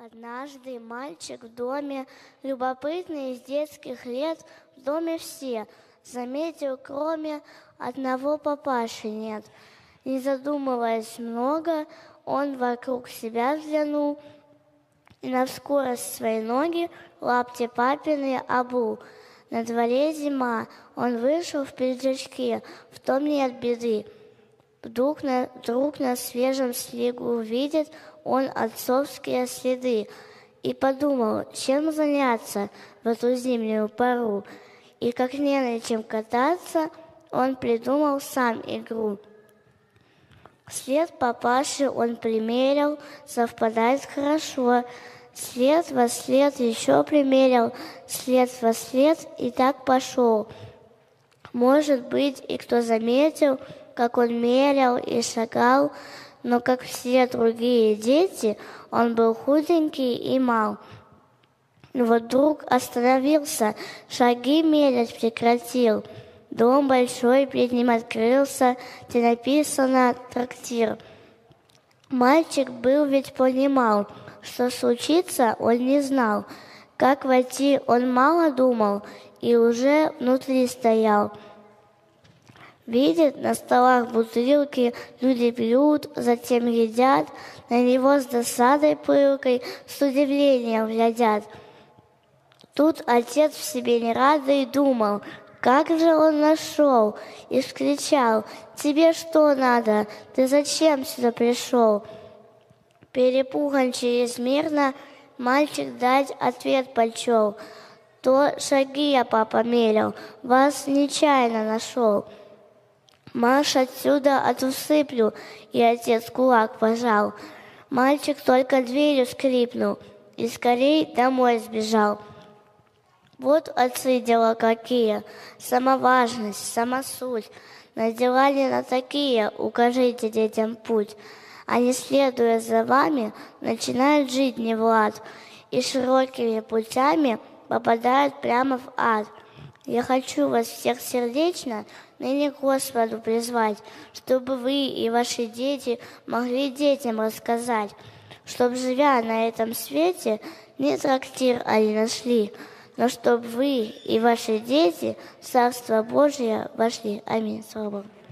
Однажды мальчик в доме, любопытный из детских лет, в доме все, заметил, кроме одного папаши нет. Не задумываясь много, он вокруг себя взглянул и на скорость своей ноги лапти папины обул. На дворе зима, он вышел в пиджачке, в том нет беды. Вдруг на свежем снегу увидит он отцовские следы и подумал, чем заняться в эту зимнюю пору. И как не на чем кататься, он придумал сам игру. След папаши он примерил, совпадает хорошо. След во след еще примерил, след во след и так пошел. Может быть, и кто заметил, как он мерял и шагал, но, как все другие дети, он был худенький и мал. Но вот вдруг остановился, шаги мерять прекратил. Дом большой перед ним открылся, где написано «Трактир». Мальчик был ведь понимал, что случится, он не знал. Как войти, он мало думал и уже внутри стоял. Видит, на столах бутылки, люди пьют, затем едят, на него с досадой пылкой, с удивлением глядят. Тут отец в себе не радый думал, как же он нашел, и вскричал: «Тебе что надо? Ты зачем сюда пришел?» Перепуган чрезмерно, мальчик дать ответ почел: «То шаги я, папа, мерил, вас нечаянно нашел». «Марш отсюда, а то сыплю!» И отец кулак пожал. Мальчик только дверью скрипнул и скорей домой сбежал. Вот отцы дела какие, самоважность, самосуть. На дела не на такие, укажите детям путь. Они, следуя за вами, начинают жить не в лад и широкими путями попадают прямо в ад. Я хочу вас всех сердечно ныне к Господу призвать, чтобы вы и ваши дети могли детям рассказать, чтоб, живя на этом свете, не трактир они нашли, но чтоб вы и ваши дети в Царство Божие вошли. Аминь. Слава Богу.